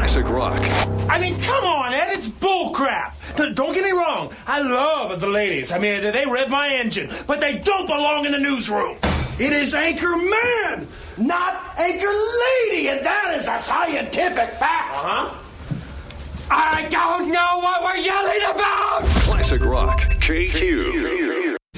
Classic rock. I mean, come on, Ed, it's bullcrap. Don't get me wrong. I love the ladies. I mean, they rev my engine, but they don't belong in the newsroom. It is Anchor Man, not Anchor Lady, and that is a scientific fact. Uh-huh. I don't know what we're yelling about. Classic rock. KQ.